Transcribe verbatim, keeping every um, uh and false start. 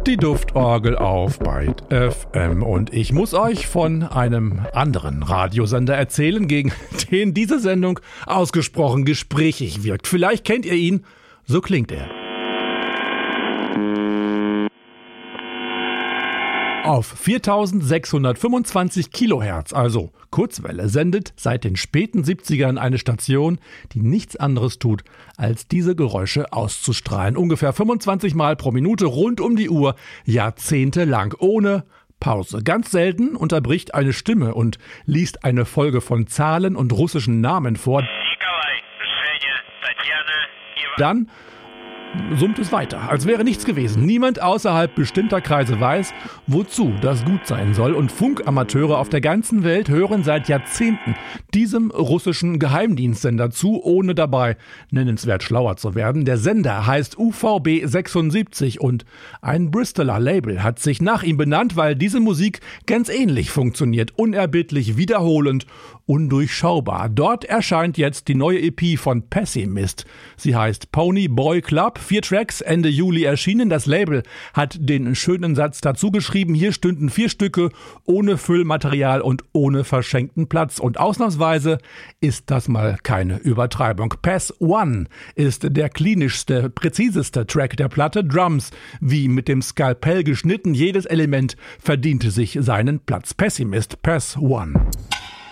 Die Duftorgel auf Byte F M und ich muss euch von einem anderen Radiosender erzählen, gegen den diese Sendung ausgesprochen gesprächig wirkt. Vielleicht kennt ihr ihn, so klingt er. Auf viertausendsechshundertfünfundzwanzig Kilohertz, also Kurzwelle, sendet seit den späten siebzigern eine Station, die nichts anderes tut, als diese Geräusche auszustrahlen. Ungefähr fünfundzwanzig Mal pro Minute, rund um die Uhr, jahrzehntelang, ohne Pause. Ganz selten unterbricht eine Stimme und liest eine Folge von Zahlen und russischen Namen vor. Dann summt es weiter, als wäre nichts gewesen. Niemand außerhalb bestimmter Kreise weiß, wozu das gut sein soll. Und Funkamateure auf der ganzen Welt hören seit Jahrzehnten diesem russischen Geheimdienstsender zu, ohne dabei nennenswert schlauer zu werden. Der Sender heißt U V B sechsundsiebzig und ein Bristoler Label hat sich nach ihm benannt, weil diese Musik ganz ähnlich funktioniert. Unerbittlich, wiederholend, undurchschaubar. Dort erscheint jetzt die neue E P von Pessimist. Sie heißt Pony Boy Club. Vier Tracks, Ende Juli erschienen. Das Label hat den schönen Satz dazu geschrieben, hier stünden vier Stücke ohne Füllmaterial und ohne verschenkten Platz. Und ausnahmsweise ist das mal keine Übertreibung. Pass One ist der klinischste, präziseste Track der Platte. Drums wie mit dem Skalpell geschnitten. Jedes Element verdiente sich seinen Platz. Pessimist, Pass One.